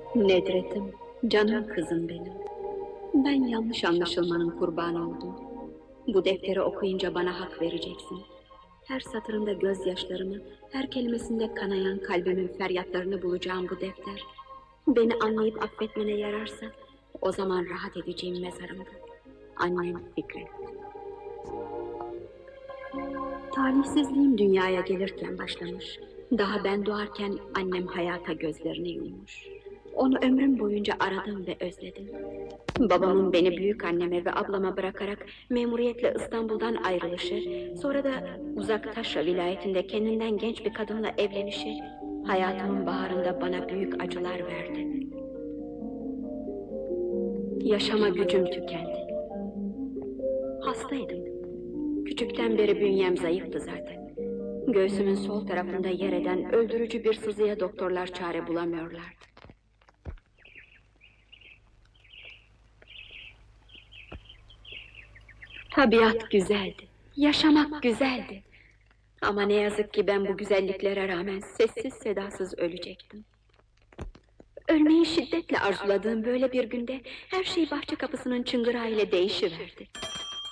Nedret'im, canım kızım benim. Ben yanlış anlaşılmanın kurbanı oldum. Bu defteri okuyunca bana hak vereceksin. Her satırında gözyaşlarımı, her kelimesinde kanayan kalbimin feryatlarını bulacağım bu defter. Beni anlayıp affetmene yararsa, o zaman rahat edeceğim mezarımda. Annem Fikret. Talihsizliğim dünyaya gelirken başlamış. Daha ben doğarken annem hayata gözlerini yummuş. Onu ömrüm boyunca aradım ve özledim. Babamın beni büyük anneme ve ablama bırakarak memuriyetle İstanbul'dan ayrılışı, sonra da uzak Taşra vilayetinde kendinden genç bir kadınla evlenişi, hayatımın baharında bana büyük acılar verdi. Yaşama gücüm tükendi. Hastaydım. Küçükten beri bünyem zayıftı zaten. Göğsümün sol tarafında yer eden öldürücü bir sızıya doktorlar çare bulamıyorlardı. Tabiat güzeldi, yaşamak güzeldi. Ama ne yazık ki ben bu güzelliklere rağmen sessiz sedasız ölecektim. Ölmeyi şiddetle arzuladığım böyle bir günde her şey bahçe kapısının çıngırağıyla değişiverdi.